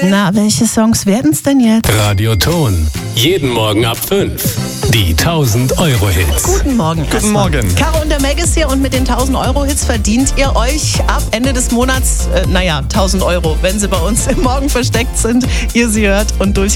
Na, welche Songs werden es denn jetzt? Radioton. Jeden Morgen ab 5. Die 1000-Euro-Hits. Guten Morgen. Guten Morgen. Caro und der Meg ist hier und mit den 1000-Euro-Hits verdient ihr euch ab Ende des Monats, 1000 Euro, wenn sie bei uns im Morgen versteckt sind. Ihr sie hört und durch